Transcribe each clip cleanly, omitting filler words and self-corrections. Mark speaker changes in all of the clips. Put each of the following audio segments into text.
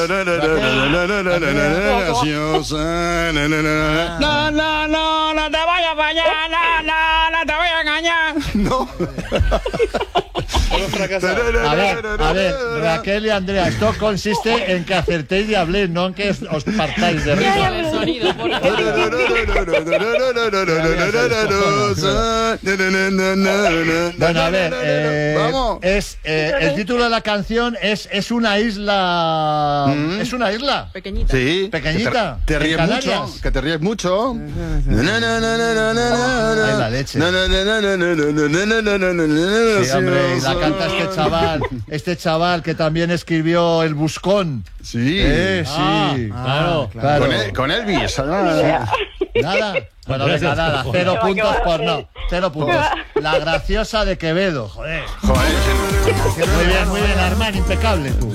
Speaker 1: No te voy a fallar, no te voy a engañar.
Speaker 2: No.
Speaker 3: A ver, Raquel y Andrea, esto consiste en que acertéis y habléis, no en que os partáis de risa.
Speaker 4: El sonido, por favor.
Speaker 3: Bueno, a ver,
Speaker 2: Vamos.
Speaker 3: el título de la canción es una isla. ¿Es una isla?
Speaker 4: Pequeñita.
Speaker 2: Sí.
Speaker 3: Pequeñita.
Speaker 2: Te ríes
Speaker 3: ¿En
Speaker 2: mucho.
Speaker 3: Canarias?
Speaker 2: Que te ríes mucho.
Speaker 3: Ay, la leche. Sí, hombre, y la canta este chaval que también escribió El Buscón.
Speaker 2: Sí.
Speaker 3: Sí.
Speaker 5: Claro.
Speaker 2: Con Elvis.
Speaker 3: Nada. Bueno, venga, nada. 0 puntos por no. 0 puntos. La graciosa de Quevedo. Joder. Muy bien, Armán, impecable tú.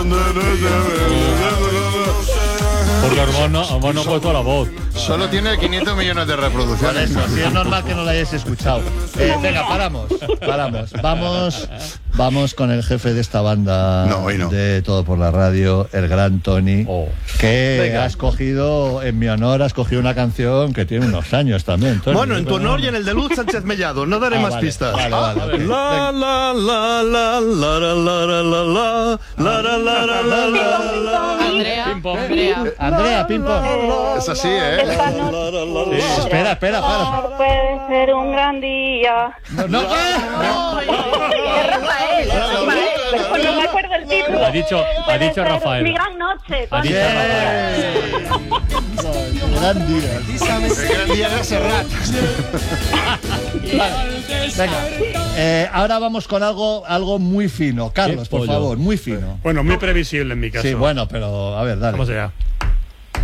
Speaker 5: Porque Armón no ha puesto la voz.
Speaker 2: Solo tiene 500 millones de
Speaker 3: Por
Speaker 2: reproducciones.
Speaker 3: eso, sí, es normal que no la hayáis escuchado. Venga, paramos. Vamos con el jefe de esta banda de Todo por la Radio, el gran Tony, que ha escogido, en mi honor, ha escogido una canción que tiene unos años también, Tony.
Speaker 6: Bueno, en tu honor y en el de Luz Sánchez Mellado. No daré más pistas.
Speaker 3: Vale.
Speaker 6: La la la la la la la la la la la la la.
Speaker 3: Andrea, ping-pong.
Speaker 2: Es así, ¿eh?
Speaker 3: Espera, para.
Speaker 7: Puede ser un gran día.
Speaker 3: No.
Speaker 7: Es Rafael. Pues no me acuerdo el título.
Speaker 5: Ha dicho Rafael.
Speaker 7: Mi gran noche.
Speaker 5: Ha dicho Rafael.
Speaker 3: Gran día.
Speaker 2: El gran día de Serrat.
Speaker 3: Venga, ahora vamos con algo muy fino. Carlos, por favor, muy fino.
Speaker 6: Bueno, muy previsible en mi caso.
Speaker 3: Sí, bueno, pero a ver, dale.
Speaker 6: Vamos allá.